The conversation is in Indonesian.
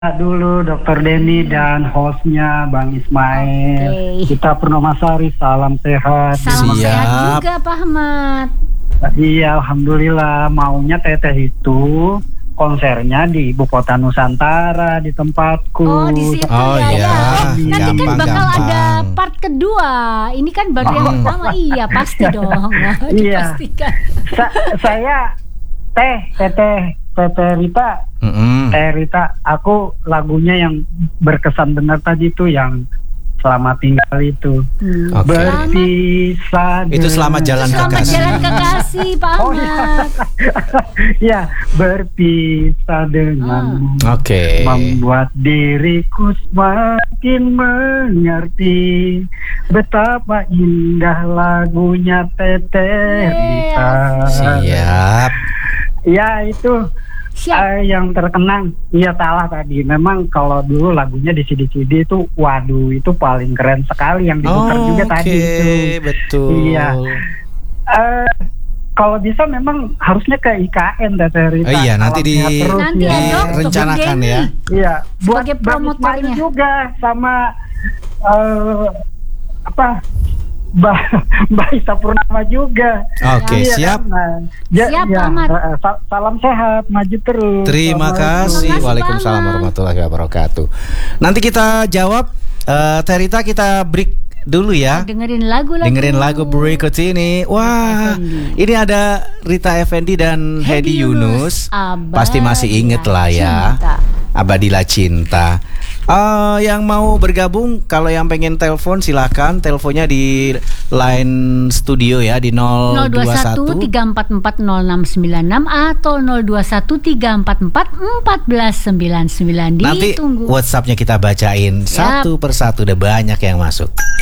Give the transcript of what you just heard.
Dulu Dr. Denny dan hostnya Bang Ismail. Kita Purnomasari, salam sehat. Salam sehat juga Pak Ahmad. Iya, alhamdulillah. Maunya teteh itu konsernya di Ibu Kota Nusantara, di tempatku. Oh, di situ ya. Nanti kan bakal ada part kedua. Ini kan baru yang pertama. Iya, pasti dong. Iya. Dipastikan. Saya teteh Rita. Rita, aku lagunya yang berkesan benar tadi tuh yang Selamat Tinggal itu. Berpisah. Itu Selamat Jalan Kekasih. Selamat Jalan Kekasih, Pak Ahmad. Ya, berpisah denganmu. Membuat diriku semakin mengerti betapa indah lagunya Teteh Rita. Siap. Ya, itu yang terkenang. Iya, salah tadi. Memang kalau dulu lagunya di CD-CD itu, waduh, itu paling keren sekali yang diputar juga tadi itu. Betul. Iya. Kalau bisa memang harusnya ke IKN Teteh Rita. Iya, nanti direncanakan ya. Iya, buat sebagai promotornya juga sama Mbak Isa Purnama juga. Oke, siap. Siap, Pak Ahmad. Salam sehat, maju terus. Terima kasih. Waalaikumsalam warahmatullahi wabarakatuh. Nanti kita jawab. Terita, kita break dulu ya. Dengerin lagu berikut ini. Wah, ini ada Rita Effendy dan Hedi Yunus. Pasti masih inget lah ya. Abadilah Cinta. Yang mau bergabung, kalau yang pengen telepon silakan, teleponnya di line studio ya di 021 344 0696 atau 021 344 1499. Nanti WhatsAppnya kita bacain satu persatu, udah banyak yang masuk.